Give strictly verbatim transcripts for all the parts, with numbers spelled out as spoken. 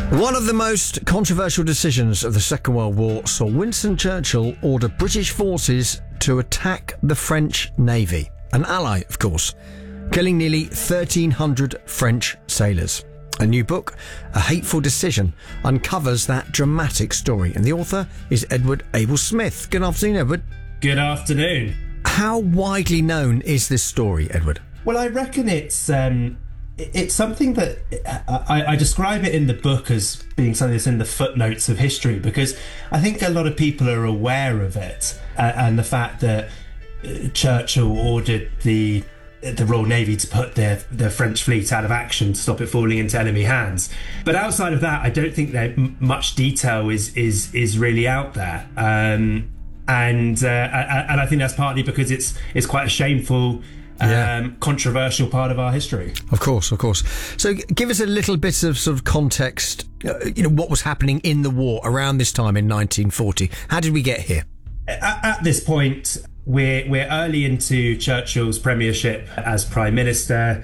One of the most controversial decisions of the Second World War saw Winston Churchill order British forces to attack the French Navy, an ally, of course, killing nearly thirteen hundred French sailors. A new book, A Hateful Decision, uncovers that dramatic story, and the author is Edward Abel Smith. Good afternoon, Edward. Good afternoon. How widely known is this story, Edward? Well, I reckon it's um, it's something that I, I describe it in the book as being something that's in the footnotes of history, because I think a lot of people are aware of it, uh, and the fact that Churchill ordered the the Royal Navy to put their, their French fleet out of action to stop it falling into enemy hands. But outside of that, I don't think that much detail is is is really out there. Um, and uh, and I think that's partly because it's it's quite a shameful, um, yeah. controversial part of our history. Of course, of course. So give us a little bit of sort of context. Uh, you know, what was happening in the war around this time in nineteen forty? How did we get here? At, at this point, We're we're early into Churchill's premiership as Prime Minister.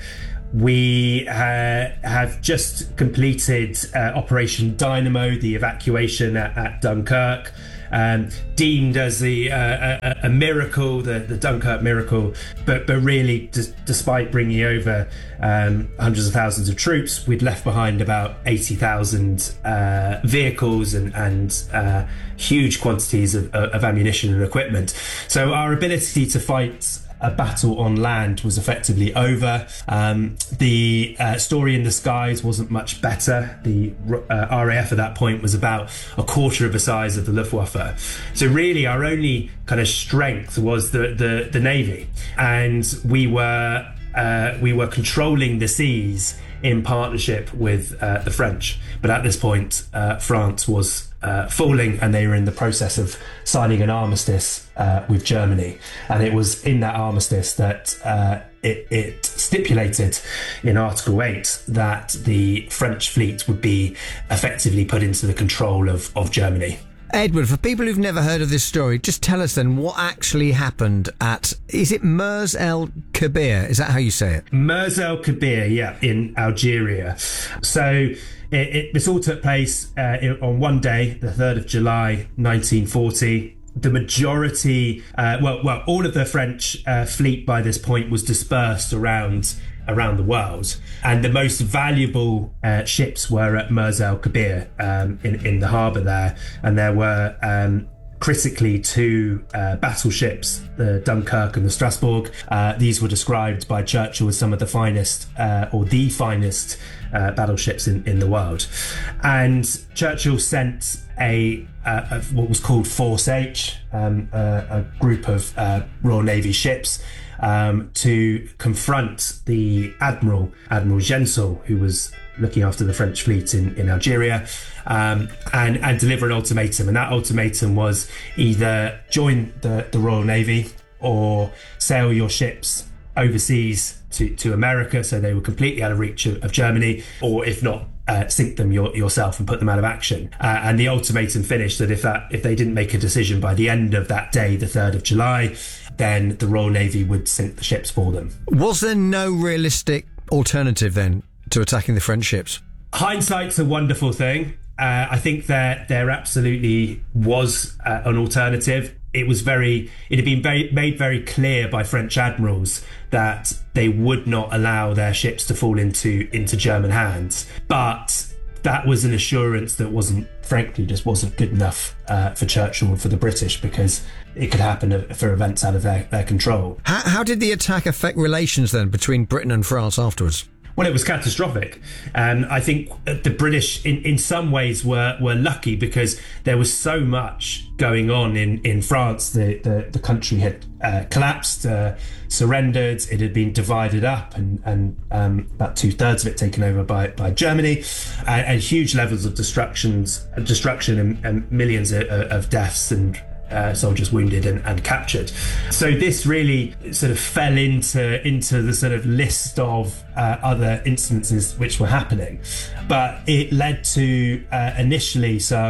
We uh, have just completed uh, Operation Dynamo, the evacuation at, at Dunkirk, um, deemed as the uh, a, a miracle, the, the Dunkirk miracle. But but really, d- despite bringing over um, hundreds of thousands of troops, we'd left behind about eighty thousand uh, vehicles and and uh, huge quantities of, of ammunition and equipment. So our ability to fight a battle on land was effectively over. Um, the uh, story in the skies wasn't much better. The uh, R A F at that point was about a quarter of the size of the Luftwaffe. So really our only kind of strength was the the, the Navy, and we were uh, we were controlling the seas in partnership with uh, the French. But at this point, uh, France was uh, falling, and they were in the process of signing an armistice uh, with Germany. And it was in that armistice that uh, it, it stipulated in Article eight that the French fleet would be effectively put into the control of, of Germany. Edward, for people who've never heard of this story, just tell us then what actually happened at, is it Mers el Kabir? Is that how you say it? Mers el Kabir, yeah, in Algeria. So it, it, this all took place uh, on one day, the third of July, nineteen forty. The majority, uh, well, well, all of the French uh, fleet by this point was dispersed around around the world, and the most valuable uh, ships were at Mers el Kabir um, in in the harbour there, and there were um, critically two uh, battleships, the Dunkirk and the Strasbourg. Uh, these were described by Churchill as some of the finest uh, or the finest uh, battleships in, in the world. And Churchill sent a, uh, a what was called Force H, um, a, a group of uh, Royal Navy ships, Um, to confront the Admiral, Admiral Gensoul, who was looking after the French fleet in, in Algeria, um, and, and deliver an ultimatum. And that ultimatum was either join the, the Royal Navy or sail your ships overseas to, to America, so they were completely out of reach of, of Germany, or if not, Uh, sink them your, yourself and put them out of action. Uh, and the ultimatum finished that if that if they didn't make a decision by the end of that day, the third of July, then the Royal Navy would sink the ships for them. Was there no realistic alternative then to attacking the French ships? Hindsight's a wonderful thing. Uh, I think that there absolutely was uh, an alternative. It was very, it had been very, made very clear by French admirals that they would not allow their ships to fall into, into German hands. But that was an assurance that wasn't, frankly, just wasn't good enough uh, for Churchill and for the British, because it could happen for events out of their, their control. How, how did the attack affect relations then between Britain and France afterwards? Well, it was catastrophic. And I think the British, in, in some ways, were, were lucky, because there was so much going on in, in France. The, the, the country had uh, collapsed, uh, surrendered. It had been divided up, and, and um, about two thirds of it taken over by, by Germany, and, and huge levels of destructions, destruction and, and millions of, of deaths and Uh, soldiers wounded and, and captured. So this really sort of fell into into the sort of list of uh, other instances which were happening, but it led to uh, initially some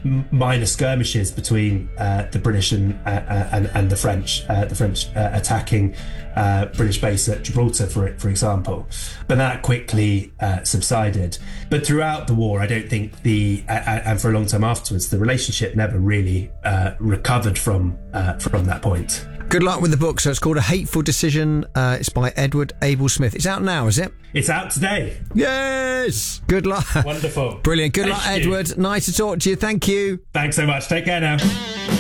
m- minor skirmishes between uh, the British and, uh, uh, and and the French, uh, the French uh, attacking uh, British base at Gibraltar, for for example. But that quickly uh, subsided. But throughout the war, I don't think the uh, and for a long time afterwards, the relationship never really uh, recovered from uh, from that point. Good luck with the book. So it's called A Hateful Decision. Uh, it's by Edward Abel Smith. It's out now, is it? It's out today. Yes. Good luck. Wonderful. Brilliant. Good Thank luck, you. Edward. Nice to talk to you. Thank you. Thanks so much. Take care now.